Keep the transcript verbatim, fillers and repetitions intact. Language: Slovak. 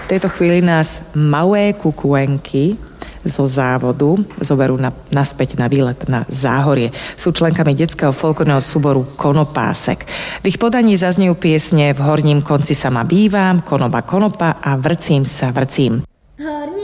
V tejto chvíli nás malé kukuenky zo závodu zoberú na, naspäť na výlet na Záhorie. Sú členkami detského folklórneho súboru Konopásek. V ich podaní zaznejú piesne V horním konci sama bývam, Konoba konopa a Vrcím sa vrcím. Horný